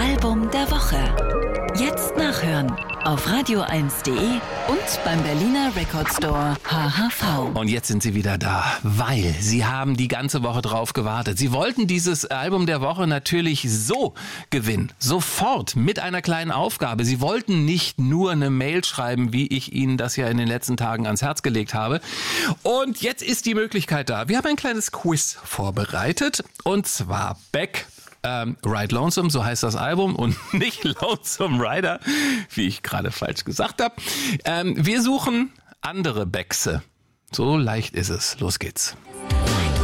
Album der Woche. Jetzt nachhören auf radio1.de und beim Berliner Record Store HHV. Und jetzt sind sie wieder da, weil sie haben die ganze Woche drauf gewartet. Sie wollten dieses Album der Woche natürlich so gewinnen, sofort mit einer kleinen Aufgabe. Sie wollten nicht nur eine Mail schreiben, wie ich Ihnen das ja in den letzten Tagen ans Herz gelegt habe. Und jetzt ist die Möglichkeit da. Wir haben ein kleines Quiz vorbereitet und zwar Beck. Ride Lonesome, so heißt das Album und nicht Lonesome Rider, wie ich gerade falsch gesagt habe. Wir suchen andere Beckse. So leicht ist es. Los geht's.